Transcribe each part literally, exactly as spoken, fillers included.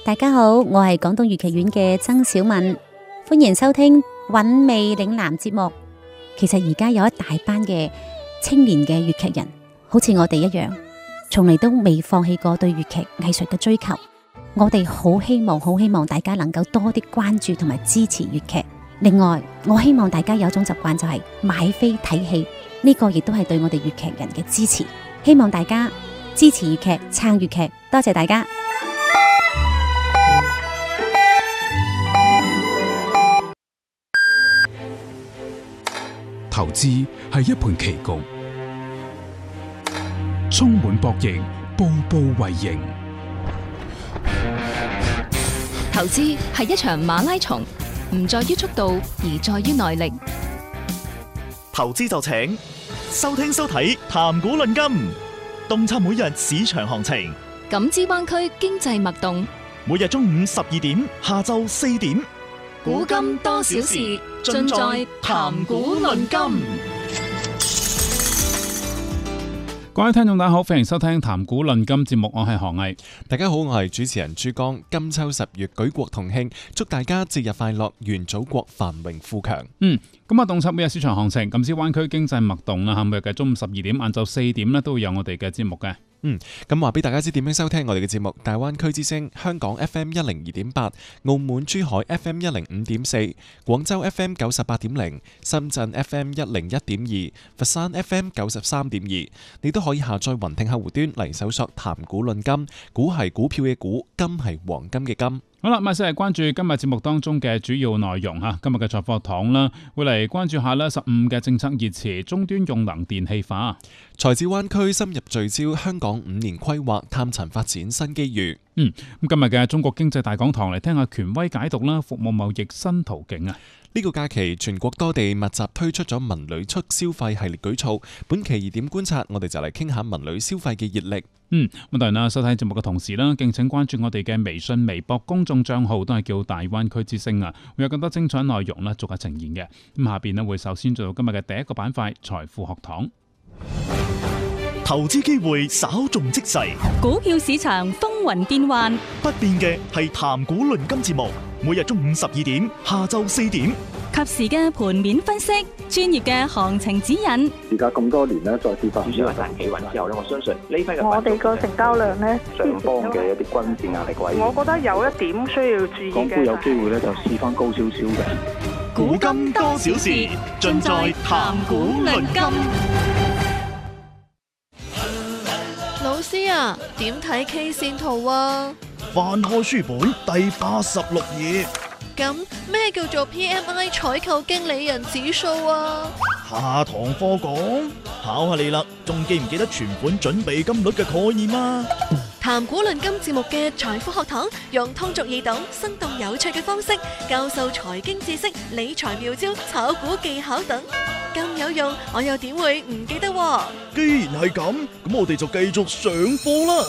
大家好，我係廣東粵劇院嘅曾小敏，歡迎收聽韻味嶺南節目。其實而家有一大班嘅青年嘅粵劇人，好似我哋一樣，從嚟都未放棄過對粵劇藝術嘅追求。我哋好希望，好希望大家能夠多啲關注同埋支持粵劇。另外，我希望大家有一種習慣，就係買飛睇戲，呢個亦都係對我哋粵劇人嘅支持。希望大家支持粵劇，撐粵劇，多謝大家。 投資係一盤棋局，充滿博弈，步步為營。 投資係一場馬拉松，唔在於速度，而在於耐力。 投資就請收聽收睇談股論金，洞察每日市場行情， 感知灣區經濟脈動。 每日中午十二點，下晝四點， 古今多少事，盡在談股論金。 各位聽眾大家好，歡迎收聽談股論金節目，我係何毅。 大家好，我係主持人朱江。金秋十月舉國同慶，祝大家節日快樂，願祖國繁榮富強。 嗯，咁啊，洞察每日市場行情，感知灣區經濟脈動啦。每日嘅中午十二點、晏晝四點咧，都會有我哋嘅節目嘅。 嗯，咁話俾大家知點樣收聽我哋嘅節目。大灣區之聲，香港 F M 一零二點八，澳門珠海 F M 一零五點四，廣州 F M 九十八點零，深圳 F M 一零一點二，佛山 F M 九十三點二。你都可以下載雲聽客戶端嚟搜索談股論金，股係股票嘅股，金係黃金嘅金。 好啦，咁啊，先係關注今日節目當中嘅主要內容吓。今日嘅財貨堂啦，會嚟關注下啦十五嘅政策熱詞，終端用能電氣化。 財智灣區深入聚焦香港五年規劃，探尋發展新機遇。 嗯，咁今日嘅中國經濟大講堂嚟聽下權威解讀啦，服務貿易新途徑啊。 呢個假期，全國多地密集推出咗文旅促消費系列舉措。本期熱點觀察，我哋就嚟傾下文旅消費嘅熱力。 嗯，咁當然啦，收睇節目嘅同時啦，敬請關注我哋嘅微信、微博公眾賬號，都係叫大灣區之聲啊，會有更多精彩內容啦，逐一呈現嘅。咁下邊呢，會首先做到今日嘅第一個板塊——財富學堂。 投資機會稍縱即逝， 股票市場風雲變幻， 不變嘅係談股論金節目，每日中午十二點、下晝四點， 及時嘅盤面分析，專業嘅行情指引。 而家咁多年咧，再跌翻， 主要係大企穩之後咧，我相信呢批嘅我哋個成交量咧， 上方嘅一啲均線壓力位， 我覺得有一點需要注意嘅。 港股有機會咧，就試翻高少少嘅。 古今多少事，盡在談股論金。 老師啊，點睇 K 線圖啊？ 翻開書本第八十六頁。 咁咩叫做 P M I 採購經理人指數啊？ 下堂課講，考下你啦，仲記唔記得存款準備金率嘅概念啊？ 談股論金節目嘅財富學堂，用通俗易懂、生動有趣嘅方式教授財經知識、理財妙招、炒股技巧等，咁有用，我又點會唔記得喎？ 既然係咁，咁我哋就繼續上課啦。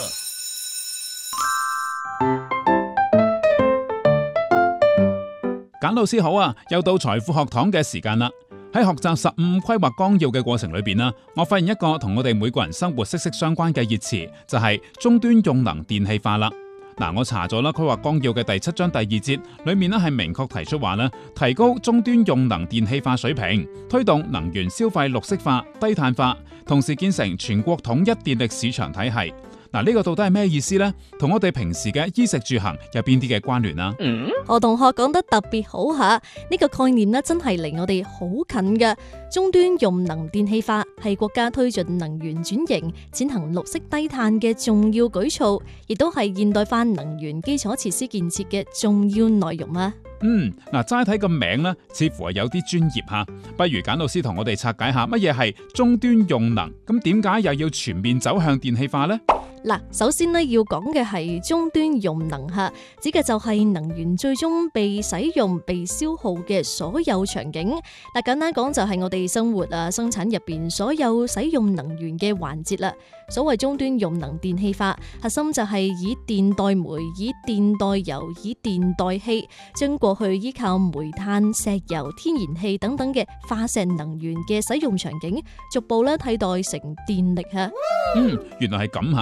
簡老師好啊，又到財富學堂嘅時間啦。喺學習十五規劃綱要嘅過程裏邊啦，我發現一個同我哋每個人生活息息相關嘅熱詞，就係終端用能電氣化啦。嗱，我查咗啦，規劃綱要嘅第七章第二節裏面咧係明確提出話咧，提高終端用能電氣化水平，推動能源消費綠色化、低碳化，同時建成全國統一電力市場體系。嗱，呢個到底係咩意思呢？同我哋平時嘅衣食住行有邊啲嘅關聯啊？ 嗯，何同學講得特別好吓，呢個概念咧真係離我哋好近嘅。終端用能電氣化係國家推進能源轉型、踐行綠色低碳嘅重要舉措，亦都係現代化能源基礎設施建設嘅重要內容啊。 嗯，嗱，齋睇個名咧，似乎係有啲專業吓，不如簡老師同我哋拆解下乜嘢係終端用能，咁點解又要全面走向電氣化呢？ 嗱，首先咧要講嘅係終端用能吓，指嘅就係能源最終被使用、被消耗嘅所有場景。嗱，簡單講就係我哋生活啊、生產入邊所有使用能源嘅環節啦。所謂終端用能電氣化，核心就係以電代煤、以電代油、以電代氣，將過去依靠煤炭、石油、天然氣等等嘅化石能源嘅使用場景，逐步咧替代成電力吓。 嗯，原來係咁吓。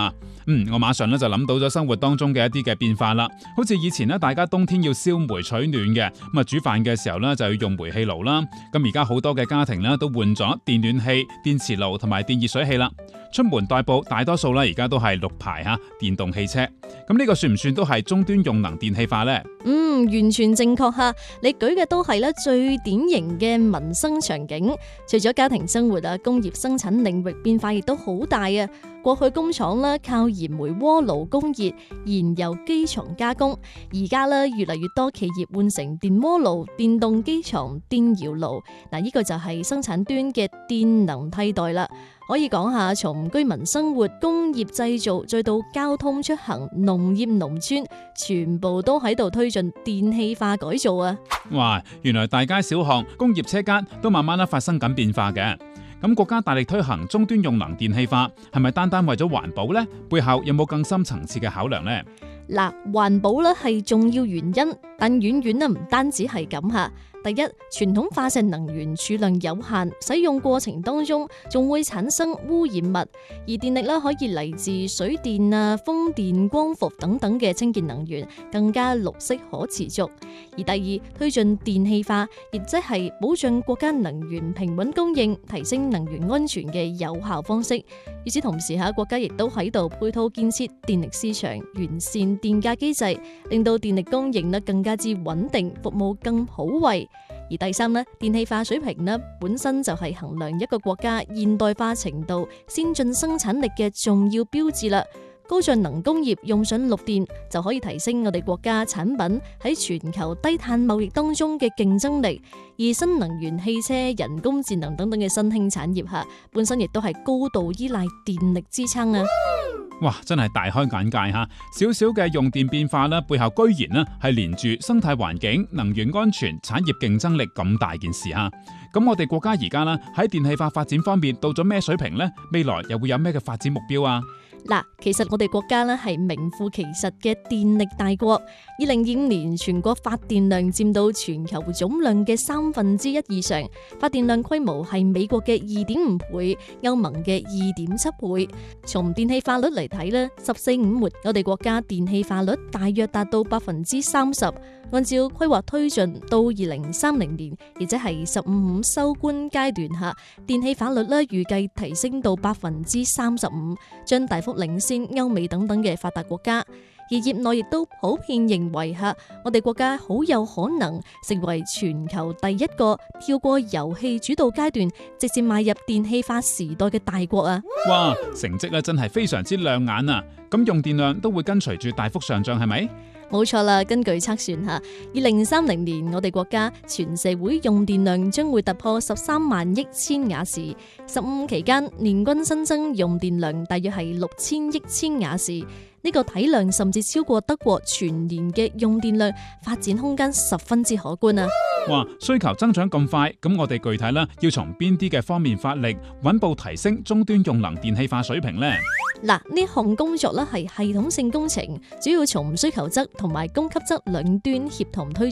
嗯，我馬上咧就諗到咗生活當中嘅一啲嘅變化啦。好似以前咧，大家冬天要燒煤取暖嘅，咁啊煮飯嘅時候咧就要用煤氣爐啦。咁而家好多嘅家庭咧都換咗電暖氣、電磁爐同埋電熱水器啦。出門代步大多數咧而家都係綠牌吓電動汽車。咁呢個算唔算都係終端用能電氣化呢？ 嗯，完全正確吓，你舉嘅都係咧最典型嘅民生場景。除咗家庭生活啊，工業生產領域變化亦都好大啊。過去工廠咧靠燃煤鍋爐供熱，燃油機床加工，而家咧越嚟越多企業換成電鍋爐、電動機床、電窯爐。嗱，呢個就係生產端嘅電能替代啦。可以講下，從居民生活、工業製造，再到交通出行、農業農村，全部都喺度推進電氣化改造啊！ 哇，原來大街小巷、工業車間都慢慢咧發生緊變化嘅。咁國家大力推行終端用能電氣化，係咪單單為咗環保呢？背後有冇更深層次嘅考量呢？ 嗱，環保咧係重要原因，但遠遠咧唔單止係咁吓。第一，傳統化石能源儲量有限，使用過程當中仲會產生污染物，而電力咧可以嚟自水電啊、風電、光伏等等嘅清潔能源，更加綠色可持續。而第二，推進電氣化，亦即係保障國家能源平穩供應、提升能源安全嘅有效方式。與此同時，下國家亦都喺度配套建設電力市場，完善電價機制，令到電力供應咧更加之穩定，服務更普惠。而第三呢，電氣化水平呢本身就係衡量一個國家現代化程度、先進生產力嘅重要標誌啦。高進能工業用上綠電，就可以提升我哋國家產品喺全球低碳貿易當中嘅競爭力。而新能源汽車、人工智能等等嘅新興產業下，本身亦都係高度依賴電力支撐啊！ 哇，真係大開眼界吓！少少嘅用電變化咧，背後居然咧係連住生態環境、能源安全、產業競爭力咁大件事吓。咁我哋國家而家咧喺電氣化發展方面到咗咩水平呢？未來又會有咩嘅發展目標啊？ 嗱，其實我哋國家咧係名副其實嘅電力大國。二零二五年全國發電量佔到全球總量嘅三分之一以上，發電量規模係美國嘅二點五倍，歐盟嘅二點七倍。從電氣化率嚟睇咧，十四五末我哋國家電氣化率大約達到百分之三十。按照規劃推進到二零三零年，亦即係十五五收官階段下，電氣化率咧預計提升到百分之三十五，將大幅領先歐美等等嘅發達國家。而業內亦都普遍認為吓，我哋國家好有可能成為全球第一個跳過油氣主導階段，直接邁入電氣化時代嘅大國啊！ 哇，成績咧真係非常之亮眼啊！咁用電量都會跟隨住大幅上漲，係咪？ 冇錯啦，根據測算吓，二零三零年我哋國家全社會用電量將會突破十三萬億千瓦時，十五期間年均新增用電量大約係六千億千瓦時。呢個體量甚至超過德國全年嘅用電量，發展空間十分之可觀啊！ 哇，需求增長咁快，咁我哋具體咧要從邊啲嘅方面發力，穩步提升終端用能電氣化水平呢？ 嗱，呢項工作咧係系統性工程，主要從需求側同埋供給側兩端協同推進。